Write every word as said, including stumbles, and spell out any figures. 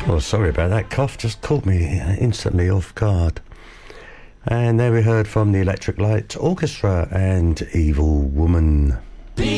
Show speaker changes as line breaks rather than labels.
Oh, sorry about that. Cough just caught me instantly off guard. And there we heard from the Electric Light Orchestra and Evil Woman.